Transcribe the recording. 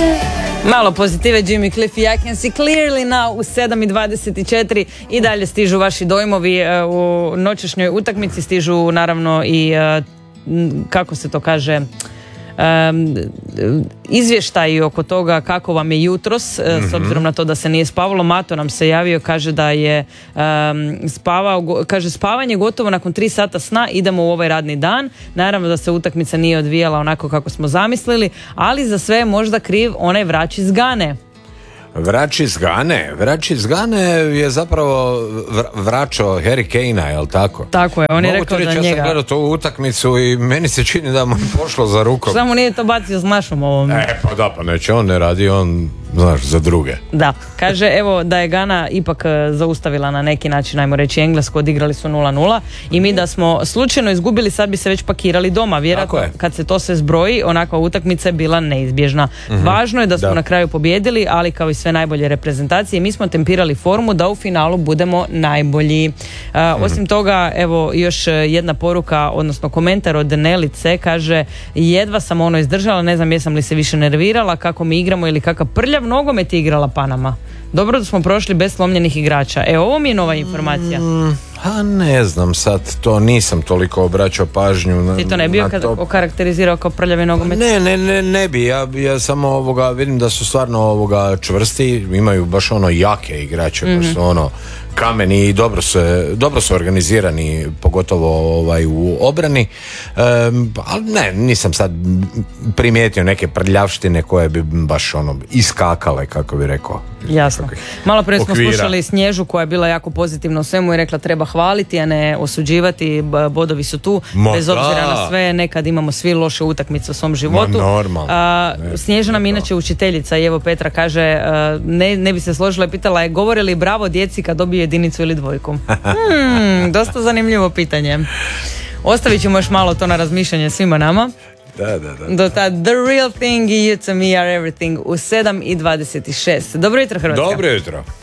Malo pozitive, Jimmy Cliff i I Can See Clearly Now u 7:24 i dalje stižu vaši dojmovi u noćašnjoj utakmici, stižu naravno i kako se to kaže, izvještaji oko toga kako vam je jutros, s obzirom na to da se nije spavalo. Mato nam se javio, kaže da je spavao, kaže spavanje gotovo nakon 3 sata sna, idemo u ovaj radni dan. Naravno da se utakmica nije odvijala onako kako smo zamislili, ali za sve je možda kriv onaj vrač iz Gane. Vrač iz Gane je zapravo vraćao Harry Kanea, jel tako? Tako je, on je rekao da njega... Ja sam gledao tu utakmicu i meni se čini da mu je pošlo za rukom. Samo nije to bacio s našom ovom. Pa neće, on ne radi, on, znaš, za druge. Da, kaže evo da je Gana ipak zaustavila na neki način, ajmo reći Englesku, odigrali su 0:0 i mi da smo slučajno izgubili, sad bi se već pakirali doma. Vjerojatno kad se to sve zbroji, onakva utakmica je bila neizbježna. Važno je da smo na kraju pobijedili, ali kao i sve najbolje reprezentacije, mi smo tempirali formu da u finalu budemo najbolji. Osim toga, evo još jedna poruka, odnosno komentar od Nelice, kaže jedva sam ono izdržala, ne znam jesam li se više nervirala, kako mi igramo ili kakav prljav nogomet je igrala Panama. Dobro da smo prošli bez slomljenih igrača. Ovo mi je nova informacija. Ne znam sad, to nisam toliko obraćao pažnju. Ti to ne bi okarakterizirao kao prljavi nogomet? Ne bi, ja samo vidim da su stvarno čvrsti, imaju baš jake igrače, baš su kameni i dobro su organizirani, pogotovo u obrani, ali nisam sad primijetio neke prljavštine koje bi baš iskakale, kako bi rekao. Jasno. Malo prije smo slušali Snježu koja je bila jako pozitivna u svemu i rekla treba hvaliti, a ne osuđivati, bodovi su tu, bez obzira na sve, nekad imamo svi loše utakmice u svom životu. Snježa nam inače učiteljica i evo Petra kaže, ne bi se složila i pitala je govore li bravo djeci kad dobiju jedinicu ili dvojku. Dosta zanimljivo pitanje. Ostavit ćemo još malo to na razmišljanje svima nama. Da. Do tad, The Real Thing i You To Me Are Everything u 7:26. Dobro jutro, Hrvatska. Dobro jutro.